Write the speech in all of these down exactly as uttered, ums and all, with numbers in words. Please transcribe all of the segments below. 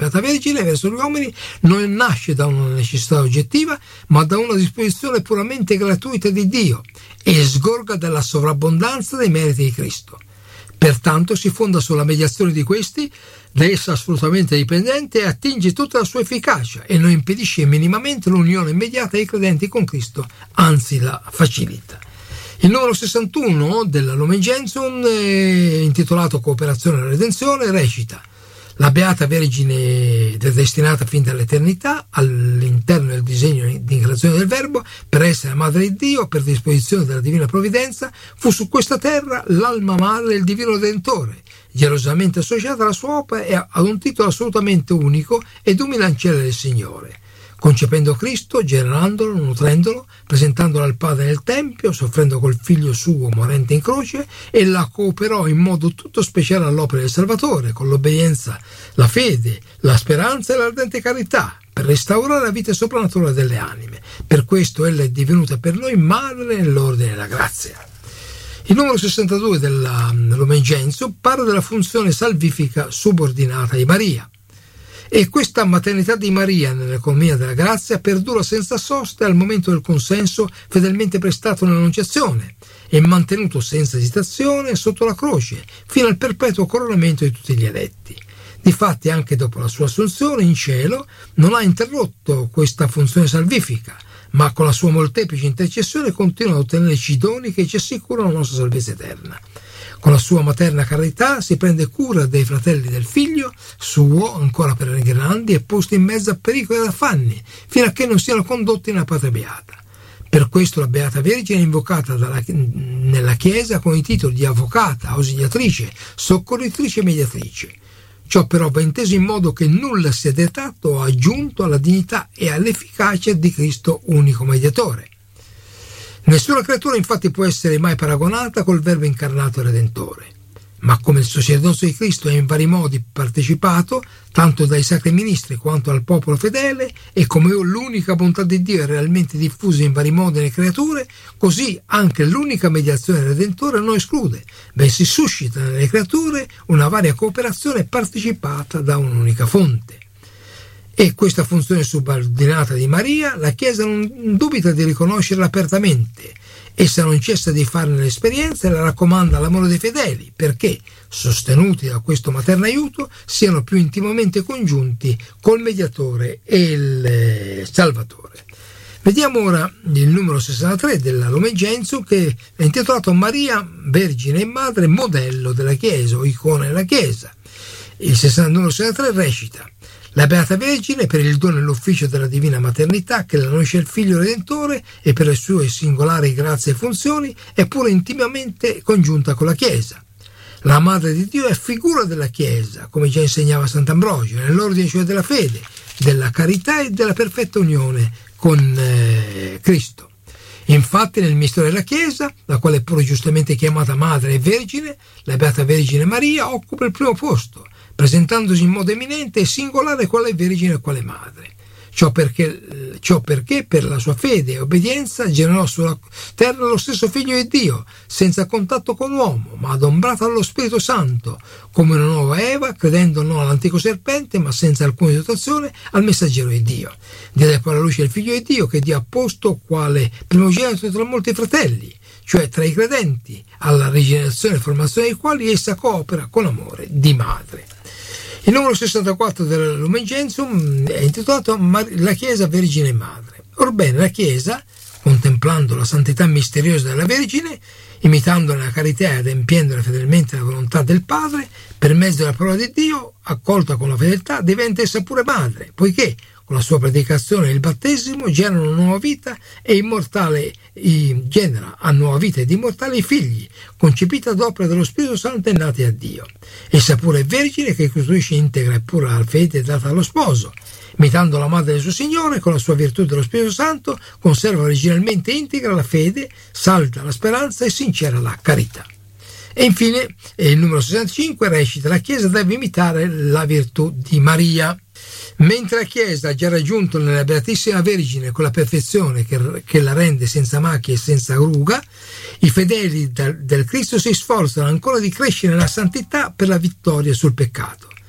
Beata Vergine verso gli uomini non nasce da una necessità oggettiva, ma da una disposizione puramente gratuita di Dio e sgorga dalla sovrabbondanza dei meriti di Cristo. Pertanto si fonda sulla mediazione di questi, da essa assolutamente dipendente, e attinge tutta la sua efficacia e non impedisce minimamente l'unione immediata dei credenti con Cristo, anzi la facilita. Il numero sessantuno della Lumen Gentium, eh, intitolato Cooperazione alla Redenzione, recita: la Beata Vergine, destinata fin dall'eternità all'interno del disegno di creazione del Verbo, per essere la Madre di Dio, per disposizione della Divina Provvidenza, fu su questa terra l'alma madre del Divino Redentore, gelosamente associata alla sua opera e ad un titolo assolutamente unico ed umile del Signore. Concependo Cristo, generandolo, nutrendolo, presentandolo al Padre nel Tempio, soffrendo col Figlio suo morente in croce, ella cooperò in modo tutto speciale all'opera del Salvatore, con l'obbedienza, la fede, la speranza e l'ardente carità, per restaurare la vita soprannaturale delle anime. Per questo ella è divenuta per noi Madre nell'ordine della grazia. Il numero sessantadue della Lumen Gentium parla della funzione salvifica subordinata di Maria. E questa maternità di Maria nell'economia della grazia perdura senza sosta al momento del consenso fedelmente prestato nell'annunciazione e mantenuto senza esitazione sotto la croce fino al perpetuo coronamento di tutti gli eletti. Difatti, anche dopo la sua assunzione in cielo, non ha interrotto questa funzione salvifica, ma con la sua molteplice intercessione continua ad ottenere i doni che ci assicurano la nostra salvezza eterna. Con la sua materna carità si prende cura dei fratelli del figlio suo, ancora peregrinandi e posti in mezzo a pericoli ed affanni, fino a che non siano condotti nella patria beata. Per questo la Beata Vergine è invocata dalla, nella Chiesa con i titoli di avvocata, ausiliatrice, soccorritrice e mediatrice. Ciò però va inteso in modo che nulla sia detrattato o aggiunto alla dignità e all'efficacia di Cristo unico mediatore. Nessuna creatura infatti può essere mai paragonata col Verbo incarnato e Redentore, ma come il sacerdozio di Cristo è in vari modi partecipato, tanto dai sacri ministri quanto al popolo fedele, e come l'unica bontà di Dio è realmente diffusa in vari modi nelle creature, così anche l'unica mediazione redentore non esclude, bensì suscita nelle creature una varia cooperazione partecipata da un'unica fonte. E questa funzione subordinata di Maria la Chiesa non dubita di riconoscerla apertamente. Essa non cessa di farne l'esperienza e la raccomanda all'amore dei fedeli, perché, sostenuti da questo materno aiuto, siano più intimamente congiunti col Mediatore e il Salvatore. Vediamo ora il numero sessantatré della Lumen Gentium, che è intitolato Maria, Vergine e Madre, modello della Chiesa o icona della Chiesa. Il numero sessantatré recita: la Beata Vergine, per il dono e l'ufficio della divina maternità che la unisce al Figlio Redentore e per le sue singolari grazie e funzioni, è pure intimamente congiunta con la Chiesa. La Madre di Dio è figura della Chiesa, come già insegnava Sant'Ambrogio, nell'ordine cioè della fede, della carità e della perfetta unione con eh, Cristo. Infatti nel mistero della Chiesa, la quale è pure giustamente chiamata Madre e Vergine, la Beata Vergine Maria occupa il primo posto, presentandosi in modo eminente e singolare quale Vergine e quale Madre. Ciò perché, ciò perché per la sua fede e obbedienza generò sulla terra lo stesso Figlio di Dio, senza contatto con l'uomo, ma adombrato dallo Spirito Santo, come una nuova Eva, credendo non all'antico serpente, ma senza alcuna situazione al messaggero di Dio. Diede poi alla luce il Figlio di Dio, che Dio ha posto quale primogenito tra molti fratelli, cioè tra i credenti, alla rigenerazione e formazione dei quali essa coopera con amore di madre. Il numero sessantaquattro della Lumen Gentium è intitolato La Chiesa Vergine e Madre. Orbene, la Chiesa, contemplando la santità misteriosa della Vergine, imitandone la carità e adempiendone fedelmente la volontà del Padre, per mezzo della parola di Dio, accolta con la fedeltà, diventa essa pure madre, poiché con la sua predicazione e il battesimo generano nuova vita e immortale genera a nuova vita ed immortale i figli, concepita ad opera dello Spirito Santo e nati a Dio. Essa pure è vergine che costruisce integra e pura la fede data allo sposo, imitando la madre del suo Signore, con la sua virtù dello Spirito Santo, conserva originalmente integra la fede, salda la speranza e sincera la carità. E infine il numero sessantacinque recita: la Chiesa deve imitare la virtù di Maria. Mentre la Chiesa ha già raggiunto nella Beatissima Vergine quella perfezione che, che la rende senza macchia e senza ruga, i fedeli del, del Cristo si sforzano ancora di crescere nella santità per la vittoria sul peccato.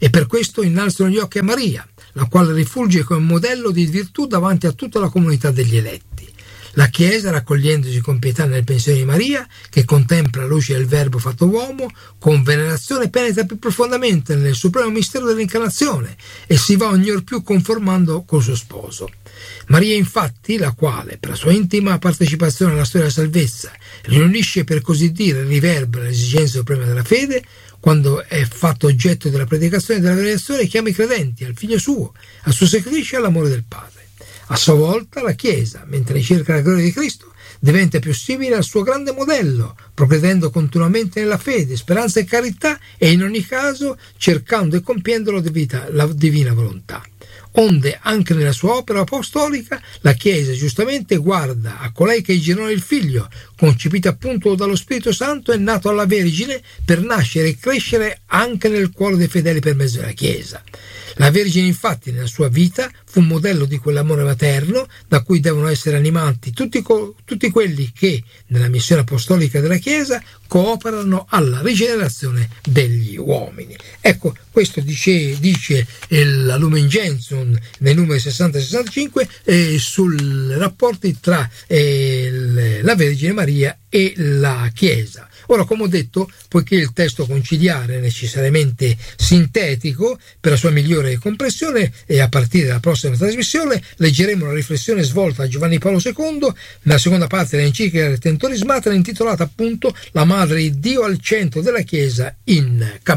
e per questo innalzano gli occhi a Maria, la quale rifulge come modello di virtù davanti a tutta la comunità degli eletti. La Chiesa, raccogliendosi con pietà nel pensiero di Maria, che contempla la luce del Verbo fatto uomo, con venerazione penetra più profondamente nel supremo mistero dell'incarnazione e si va ognor più conformando col suo sposo. Maria, infatti, la quale, per la sua intima partecipazione alla storia della salvezza, riunisce per così dire e riverbera le esigenze supreme della fede, quando è fatto oggetto della predicazione e della rivelazione, chiama i credenti al Figlio suo, al suo sacrificio e all'amore del Padre. A sua volta la Chiesa, mentre ricerca la gloria di Cristo, diventa più simile al suo grande modello, progredendo continuamente nella fede, speranza e carità e in ogni caso cercando e compiendo la divina, la divina volontà. Onde anche nella sua opera apostolica la Chiesa giustamente guarda a colei che è generò il Figlio, concepito appunto dallo Spirito Santo e nato alla Vergine per nascere e crescere anche nel cuore dei fedeli per mezzo della Chiesa. La Vergine infatti nella sua vita fu un modello di quell'amore materno da cui devono essere animati tutti, co- tutti quelli che nella missione apostolica della Chiesa cooperano alla rigenerazione degli uomini. Ecco, questo dice, dice la Lumen Gentium nei numeri sessanta e sessantacinque eh, sui rapporti tra eh, la Vergine Maria e la Chiesa. Ora, come ho detto, poiché il testo conciliare è necessariamente sintetico per la sua migliore comprensione, e a partire dalla prossima trasmissione leggeremo la riflessione svolta da Giovanni Paolo secondo nella seconda parte dell'enciclica Redemptoris Mater, intitolata appunto La Madre di Dio al centro della Chiesa in cammino.